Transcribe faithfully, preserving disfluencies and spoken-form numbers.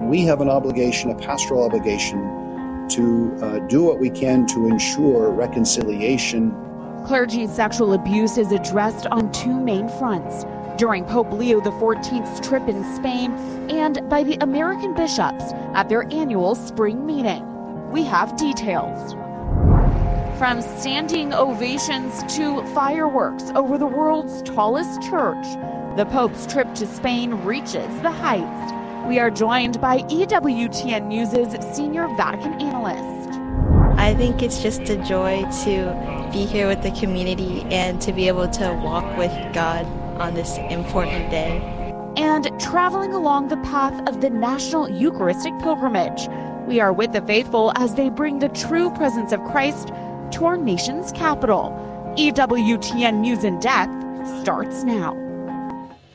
we have an obligation, a pastoral obligation, to uh, do what we can to ensure reconciliation. Clergy sexual abuse is addressed on two main fronts: during Pope Leo the fourteenth's trip in Spain and by the American bishops at their annual spring meeting. We have details. From standing ovations to fireworks over the world's tallest church, the Pope's trip to Spain reaches the heights. We are joined by E W T N News' senior Vatican analyst. I think it's just a joy to be here with the community and to be able to walk with God on this important day. And traveling along the path of the National Eucharistic Pilgrimage, we are with the faithful as they bring the true presence of Christ to our nation's capital. E W T N News in Depth starts now.